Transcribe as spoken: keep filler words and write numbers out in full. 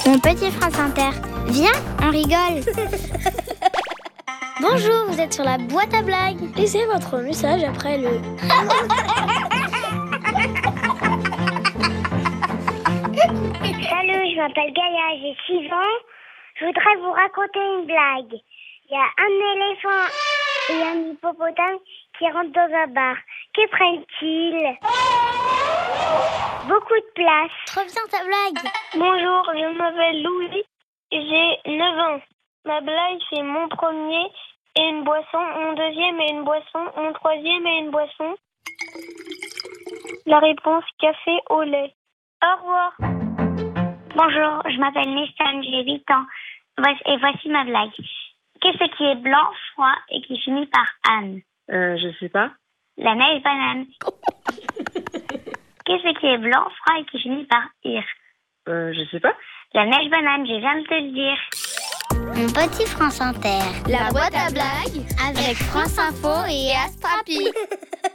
Mon petit France Inter. Viens, on rigole. Bonjour, vous êtes sur la boîte à blagues. Laissez votre message après le... Salut, je m'appelle Gaïa, j'ai six ans. Je voudrais vous raconter une blague. Il y a un éléphant et un hippopotame qui rentrent dans un bar. Que prennent-ils? Beaucoup de place. Trop bien ta blague. Bonjour, je m'appelle Louis, j'ai neuf ans. Ma blague, c'est mon premier et une boisson, mon deuxième et une boisson, mon troisième et une boisson. La réponse, café au lait. Au revoir. Bonjour, je m'appelle Nissan, j'ai huit ans. Et voici ma blague. Qu'est-ce qui est blanc, froid et qui finit par Anne? Euh, je sais pas. La neige banane. Qu'est-ce qui est blanc, froid et qui finit par ir? Euh, je sais pas. La neige banane, je viens de te le dire. Mon petit France Inter. La boîte à blagues Avec France Info et Astrapi.